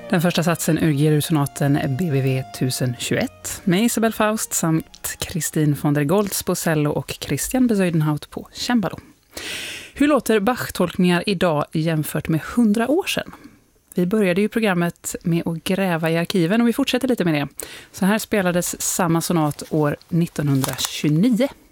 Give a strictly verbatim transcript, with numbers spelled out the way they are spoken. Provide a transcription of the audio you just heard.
Den första satsen ur G R-sonaten B W V tusen tjugoett med Isabel Faust samt Christine von der Goltz på cello och Christian Bezuidenhout på cembalo. Hur låter Bach-tolkningar idag jämfört med hundra år sedan? Vi började ju programmet med att gräva i arkiven och vi fortsätter lite med det. Så här spelades samma sonat år nittonhundratjugonio.